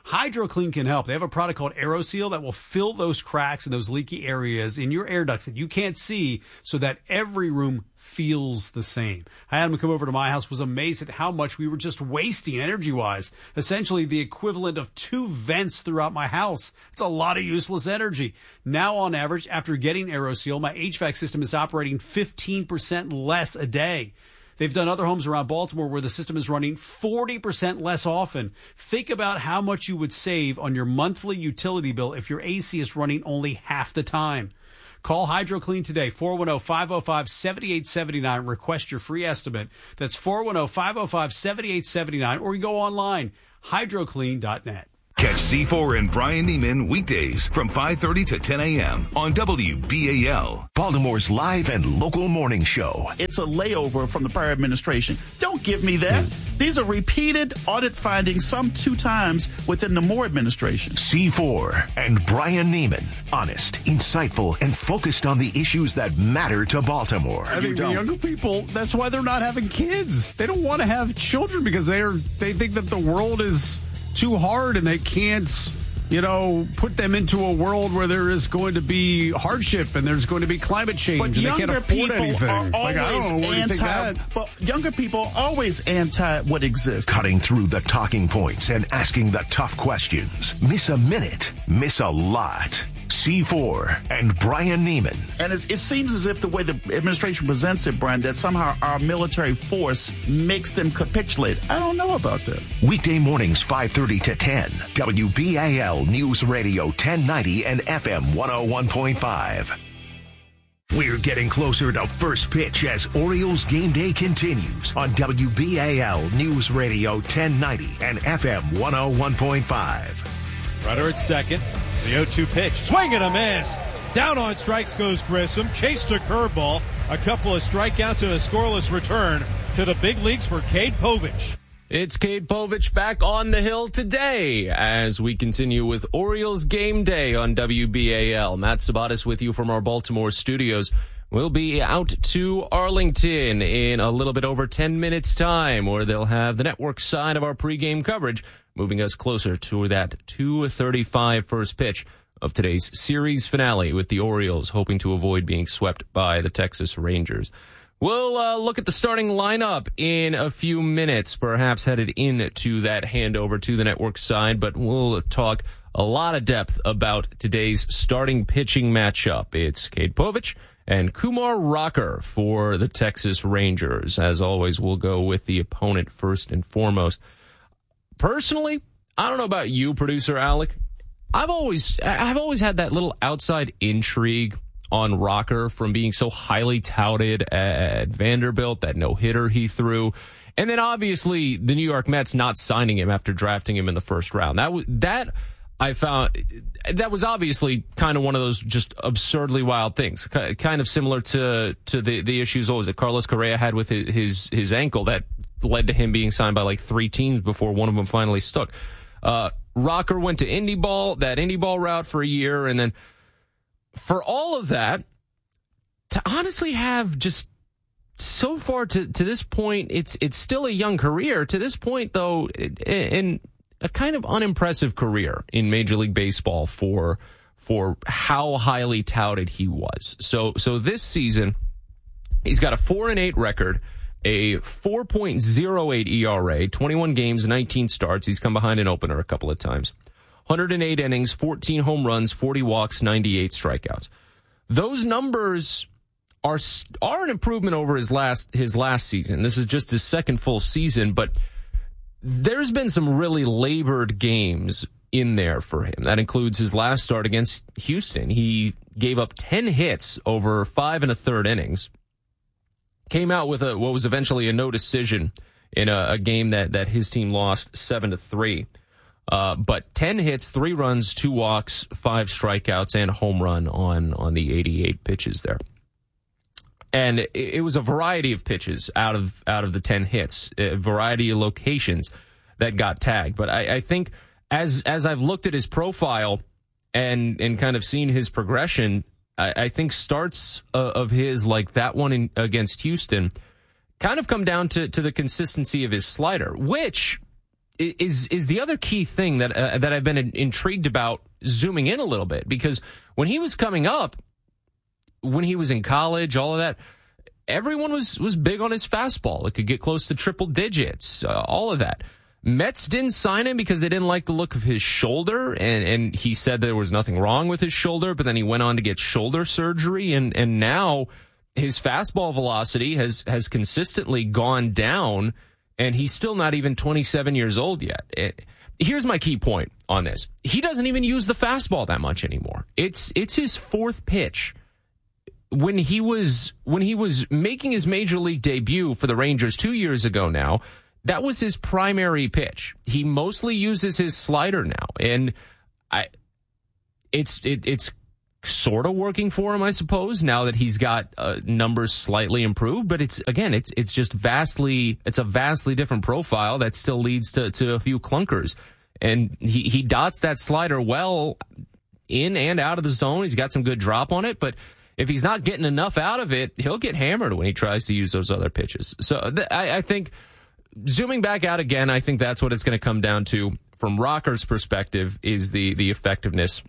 HydroClean can help. They have a product called AeroSeal that will fill those cracks and those leaky areas in your air ducts that you can't see so that every room feels the same. I had him come over to my house, was amazed at how much we were just wasting energy-wise. Essentially the equivalent of two vents throughout my house. It's a lot of useless energy. Now, on average, after getting AeroSeal, my H V A C system is operating fifteen percent less a day. They've done other homes around Baltimore where the system is running forty percent less often. Think about how much you would save on your monthly utility bill if your A C is running only half the time. Call HydroClean today, four one zero, five zero five, seven eight seven nine. Request your free estimate. That's four one zero, five zero five, seven eight seven nine. Or you go online, hydroclean dot net. Catch C four and Brian Neiman weekdays from five thirty to ten a.m. on W B A L, Baltimore's live and local morning show. It's a layover from the prior administration. Don't give me that. Mm. These are repeated audit findings, some two times within the Moore administration. C four and Brian Neiman. Honest, insightful, and focused on the issues that matter to Baltimore. I think the younger people, that's why they're not having kids. They don't want to have children because they're they think that the world is too hard and they can't, you know, put them into a world where there is going to be hardship and there's going to be climate change but and they can't afford anything. Are like, I don't know, what do you think that? But younger people are always anti what exists. Cutting through the talking points and asking the tough questions. Miss a minute, miss a lot. C four and Brian Neiman. And it, it seems as if the way the administration presents it, Brian, that somehow our military force makes them capitulate. I don't know about that. Weekday mornings, five thirty to ten. W B A L News Radio ten ninety and F M one oh one point five. We're getting closer to first pitch as Orioles game day continues on W B A L News Radio ten ninety and F M one oh one point five. Runner at second. The oh two pitch. Swing and a miss. Down on strikes goes Grissom. Chased a curveball. A couple of strikeouts and a scoreless return to the big leagues for Cade Povich. It's Cade Povich back on the hill today as we continue with Orioles game day on W B A L. Matt Sabatis with you from our Baltimore studios. We'll be out to Arlington in a little bit over ten minutes time, where they'll have the network side of our pregame coverage, moving us closer to that two thirty-five first pitch of today's series finale, with the Orioles hoping to avoid being swept by the Texas Rangers. We'll uh, look at the starting lineup in a few minutes, perhaps headed into that handover to the network side, but we'll talk a lot of depth about today's starting pitching matchup. It's Cade Povich and Kumar Rocker for the Texas Rangers. As always, we'll go with the opponent first and foremost. Personally, I don't know about you, producer Alec. I've always, I've always had that little outside intrigue on Rocker from being so highly touted at Vanderbilt, that no-hitter he threw. And then obviously the New York Mets not signing him after drafting him in the first round. That was, that I found, that was obviously kind of one of those just absurdly wild things. Kind of similar to, to the, the issues, what was it, Carlos Correa had with his, his, his ankle that led to him being signed by like three teams before one of them finally stuck. Uh, Rocker went to Indy Ball, that Indy Ball route for a year, and then for all of that, to honestly have just so far to, to this point, it's it's still a young career. To this point, though, in a kind of unimpressive career in Major League Baseball for for how highly touted he was. So so this season, he's got a four and eight record, a four point oh eight E R A, twenty-one games, nineteen starts. He's come behind an opener a couple of times. one hundred eight innings, fourteen home runs, forty walks, ninety-eight strikeouts. Those numbers are are an improvement over his last his last season. This is just his second full season, but there's been some really labored games in there for him. That includes his last start against Houston. He gave up ten hits over five and a third innings. Came out with a what was eventually a no decision in a, a game that, that his team lost seven to three. Uh, but ten hits, three runs, two walks, five strikeouts, and a home run on, on the eighty-eight pitches there. And it, it was a variety of pitches out of out of the ten hits, a variety of locations that got tagged. But I, I think as as I've looked at his profile and and kind of seen his progression, I, I think starts uh, of his like that one in, against Houston kind of come down to, to the consistency of his slider, which is is the other key thing that uh, that I've been intrigued about zooming in a little bit, because when he was coming up, when he was in college, all of that, everyone was, was big on his fastball. It could get close to triple digits, uh, all of that. Mets didn't sign him because they didn't like the look of his shoulder, and, and he said there was nothing wrong with his shoulder, but then he went on to get shoulder surgery, and, and now his fastball velocity has, has consistently gone down, and he's still not even twenty-seven years old yet. It, here's my key point on this. He doesn't even use the fastball that much anymore. It's it's his fourth pitch. When he was when he was making his major league debut for the Rangers two years ago now, that was his primary pitch. He mostly uses his slider now, and I, it's it, it's sort of working for him, I suppose, now that he's got uh, numbers slightly improved. But it's again, it's it's just vastly it's a vastly different profile that still leads to to a few clunkers, and he he dots that slider well in and out of the zone. He's got some good drop on it, but if he's not getting enough out of it, he'll get hammered when he tries to use those other pitches. So th- I, I think, zooming back out again, I think that's what it's going to come down to from Rocker's perspective, is the the effectiveness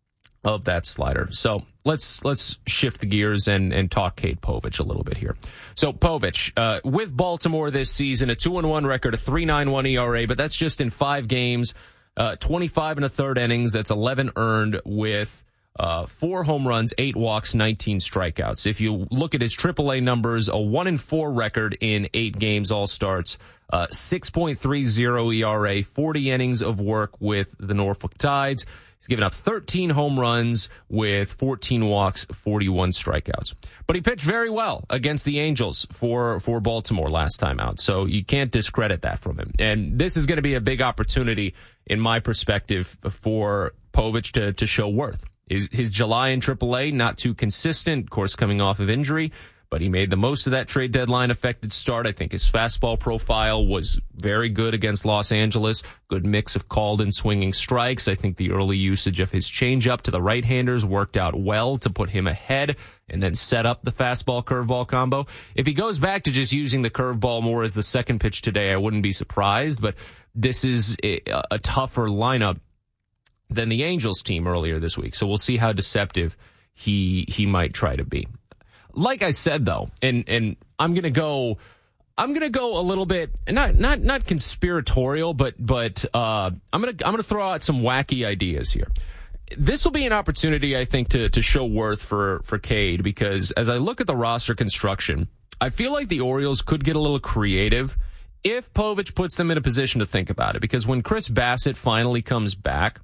of that slider. So let's let's shift the gears and, and talk Cade Povich a little bit here. So Povich, uh, with Baltimore this season, a two and one record, a three point nine one E R A, but that's just in five games, uh, twenty-five and a third innings. That's eleven earned with Uh, four home runs, eight walks, nineteen strikeouts. If you look at his triple A numbers, a one and four record in eight games, all starts, uh, six point three oh E R A, forty innings of work with the Norfolk Tides. He's given up thirteen home runs with fourteen walks, forty-one strikeouts. But he pitched very well against the Angels for, for Baltimore last time out, so you can't discredit that from him. And this is going to be a big opportunity, in my perspective, for Povich to, to show worth. His, his July in triple A, not too consistent, of course, coming off of injury, but he made the most of that trade deadline affected start. I think his fastball profile was very good against Los Angeles. Good mix of called and swinging strikes. I think the early usage of his changeup to the right-handers worked out well to put him ahead and then set up the fastball curveball combo. If he goes back to just using the curveball more as the second pitch today, I wouldn't be surprised, but this is a, a tougher lineup than the Angels team earlier this week. So we'll see how deceptive he he might try to be. Like I said, though, and and I'm gonna go I'm gonna go a little bit not not not conspiratorial, but but uh, I'm gonna I'm gonna throw out some wacky ideas here. This will be an opportunity, I think, to to show worth for for Cade, because as I look at the roster construction, I feel like the Orioles could get a little creative if Povich puts them in a position to think about it. Because when Chris Bassett finally comes back,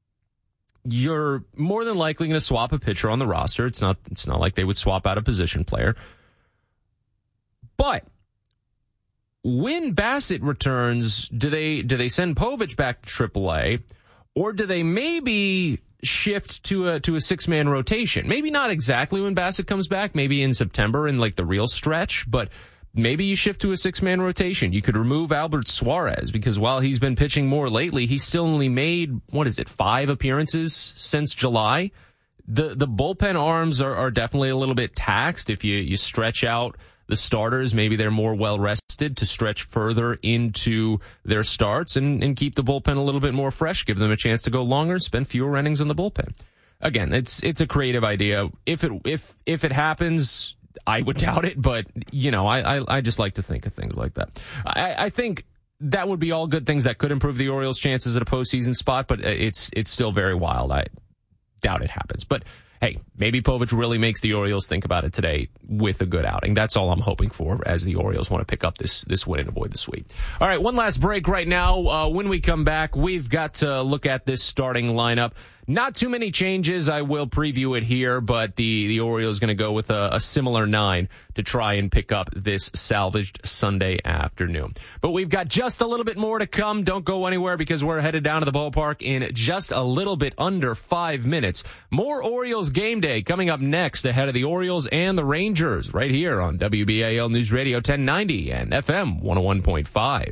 you're more than likely going to swap a pitcher on the roster. It's not it's not like they would swap out a position player. But when Bassett returns, do they do they send Povich back to triple A, or do they maybe shift to a to a six-man rotation? Maybe not exactly when Bassett comes back, maybe in September in like the real stretch, but maybe you shift to a six-man rotation. You could remove Albert Suarez, because while he's been pitching more lately, he's still only made, what is it, five appearances since July. The the bullpen arms are, are definitely a little bit taxed. If you, you stretch out the starters, maybe they're more well-rested to stretch further into their starts and, and keep the bullpen a little bit more fresh, give them a chance to go longer, spend fewer innings in the bullpen. Again, it's it's a creative idea. If it if if it happens, I would doubt it, but, you know, I, I, I just like to think of things like that. I, I think that would be all good things that could improve the Orioles' chances at a postseason spot, but it's it's still very wild. I doubt it happens. But, hey, maybe Povich really makes the Orioles think about it today with a good outing. That's all I'm hoping for, as the Orioles want to pick up this, this win and avoid the sweep. All right, one last break right now. Uh, when we come back, we've got to look at this starting lineup. Not too many changes. I will preview it here, but the, the Orioles going to go with a, a similar nine to try and pick up this salvaged Sunday afternoon. But we've got just a little bit more to come. Don't go anywhere, because we're headed down to the ballpark in just a little bit under five minutes. More Orioles game day coming up next, ahead of the Orioles and the Rangers, right here on W B A L News Radio ten ninety and F M one oh one point five.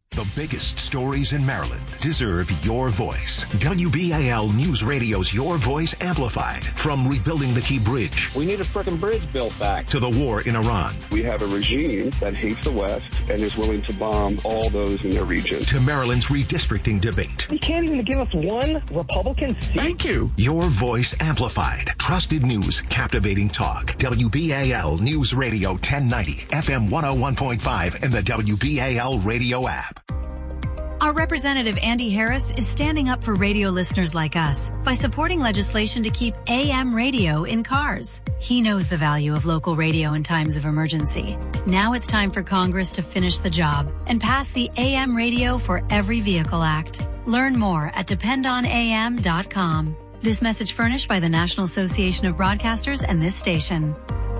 The biggest stories in Maryland deserve your voice. W B A L News Radio's Your Voice Amplified. From rebuilding the Key Bridge. We need a frickin' bridge built back. To the war in Iran. We have a regime that hates the West and is willing to bomb all those in their region. To Maryland's redistricting debate. You can't even give us one Republican seat? Thank you. Your Voice Amplified. Trusted news, captivating talk. W B A L News Radio ten ninety, F M one oh one point five, and the W B A L radio app. Our Representative Andy Harris is standing up for radio listeners like us by supporting legislation to keep A M radio in cars. He knows the value of local radio in times of emergency. Now it's time for Congress to finish the job and pass the A M Radio for Every Vehicle Act. Learn more at depend on A M dot com. This message furnished by the National Association of Broadcasters and this station.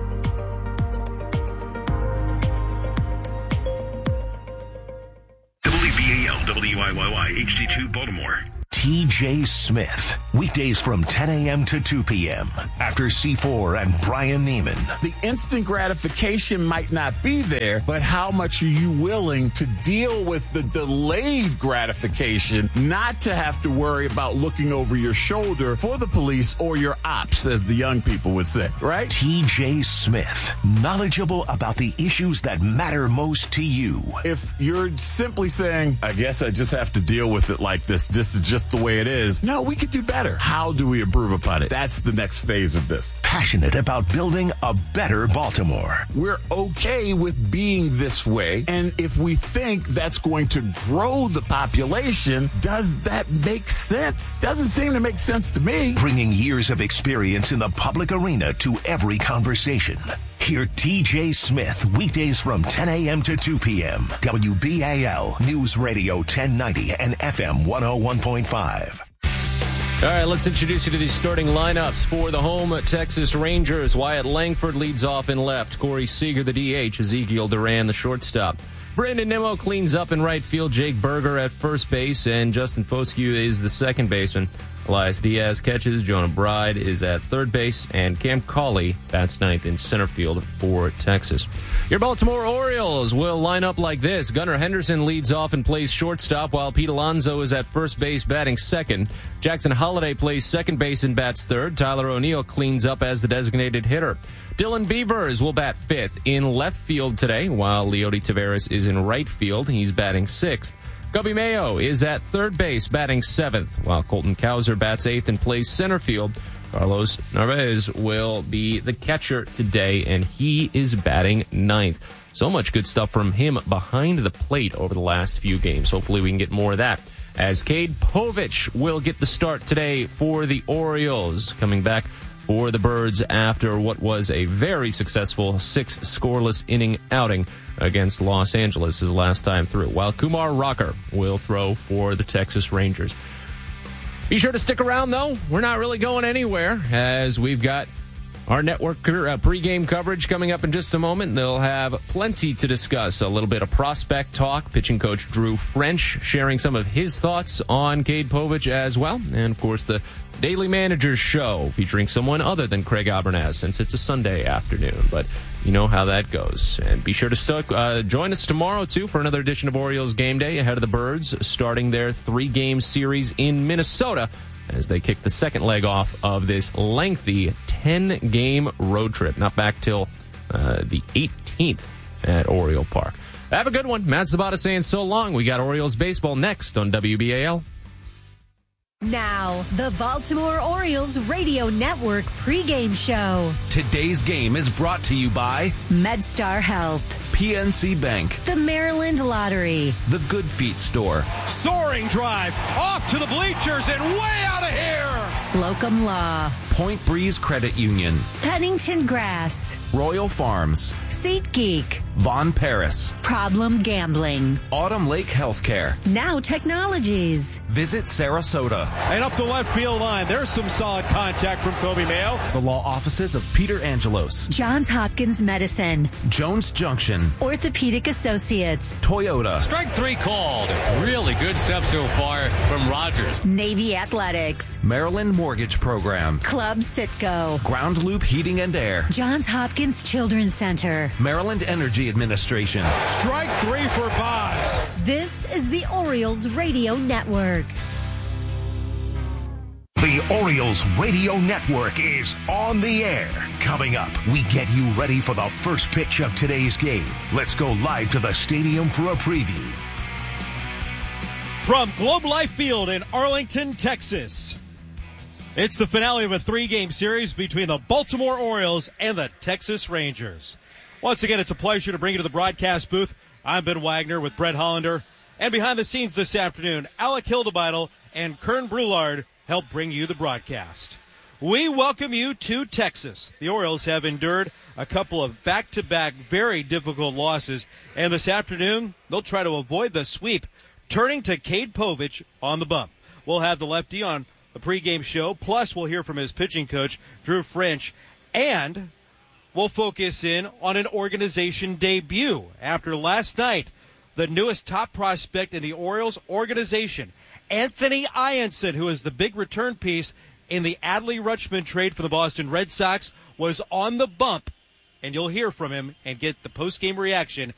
W B A L W I Y Y H D two Baltimore. T J Smith. Weekdays from ten a.m. to two p.m. After C four and Brian Neiman. The instant gratification might not be there, but how much are you willing to deal with the delayed gratification, not to have to worry about looking over your shoulder for the police or your ops, as the young people would say, right? T J Smith. Knowledgeable about the issues that matter most to you. If you're simply saying, I guess I just have to deal with it like this, this is just the way it is. No, we could do better. How do we improve upon it? That's the next phase of this. Passionate about building a better Baltimore. We're okay with being this way. And if we think that's going to grow the population, does that make sense? Doesn't seem to make sense to me. Bringing years of experience in the public arena to every conversation. Hear T J Smith weekdays from ten a.m. to two p.m. W B A L News Radio ten ninety and F M one oh one point five. All right, let's introduce you to these starting lineups for the home Texas Rangers. Wyatt Langford leads off in left. Corey Seager, the D H. Ezekiel Duran, the shortstop. Brandon Nimmo cleans up in right field. Jake Berger at first base, and Justin Foscue is the second baseman. Elias Diaz catches. Jonah Bride is at third base, and Cam Cauley bats ninth in center field for Texas. Your Baltimore Orioles will line up like this. Gunnar Henderson leads off and plays shortstop, while Pete Alonso is at first base batting second. Jackson Holliday plays second base and bats third. Tyler O'Neill cleans up as the designated hitter. Dylan Beavers will bat fifth in left field today, while Leody Taveras is in right field. He's batting sixth. Gubby Mayo is at third base, batting seventh, while Colton Cowser bats eighth and plays center field. Carlos Narvaez will be the catcher today, and he is batting ninth. So much good stuff from him behind the plate over the last few games. Hopefully we can get more of that, as Cade Povich will get the start today for the Orioles, coming back for the Birds after what was a very successful six scoreless inning outing against Los Angeles his last time through, while Kumar Rocker will throw for the Texas Rangers. Be sure to stick around, though. We're not really going anywhere, as we've got our network uh, pregame coverage coming up in just a moment. They'll have plenty to discuss. A little bit of prospect talk. Pitching coach Drew French sharing some of his thoughts on Cade Povich as well. And, of course, the Daily Manager's Show featuring someone other than Craig Abernaz, since it's a Sunday afternoon. But you know how that goes. And be sure to stuck, uh, join us tomorrow, too, for another edition of Orioles Game Day ahead of the Birds, starting their three-game series in Minnesota as they kick the second leg off of this lengthy ten-game road trip. Not back till uh, the eighteenth at Oriole Park. Have a good one. Matt Zabata saying so long. We got Orioles baseball next on W B A L. Now, the Baltimore Orioles Radio Network pregame show. Today's game is brought to you by MedStar Health, P N C Bank, the Maryland Lottery, the Good Feet Store, Soaring drive off to the bleachers and way out of here. Slocum Law, Point Breeze Credit Union, Pennington Grass, Royal Farms, SeatGeek, Von Paris, Problem Gambling, Autumn Lake Healthcare, Now Technologies. Visit Sarasota. And up the left field line, there's some solid contact from Kobe Mayo. The law offices of Peter Angelos, Johns Hopkins Medicine, Jones Junction, Orthopedic Associates, Toyota. Strike three called. Really good stuff so far from Rogers. Navy Athletics, Maryland Heartland Mortgage Program, Club Citgo, Ground Loop Heating and Air, Johns Hopkins Children's Center, Maryland Energy Administration. Strike three for Boz. This is the Orioles Radio Network. The Orioles Radio Network is on the air. Coming up, we get you ready for the first pitch of today's game. Let's go live to the stadium for a preview. From Globe Life Field in Arlington, Texas, it's the finale of a three-game series between the Baltimore Orioles and the Texas Rangers. Once again, it's a pleasure to bring you to the broadcast booth. I'm Ben Wagner with Brett Hollander. And behind the scenes this afternoon, Alec Hildebeidel and Kern Brulard help bring you the broadcast. We welcome you to Texas. The Orioles have endured a couple of back-to-back very difficult losses, and this afternoon they'll try to avoid the sweep, turning to Cade Povich on the bump. We'll have the lefty on the pregame show, plus we'll hear from his pitching coach, Drew French, and we'll focus in on an organization debut. After last night, the newest top prospect in the Orioles organization, Anthony Ianson, who is the big return piece in the Adley Rutschman trade for the Boston Red Sox, was on the bump, and you'll hear from him and get the post-game reaction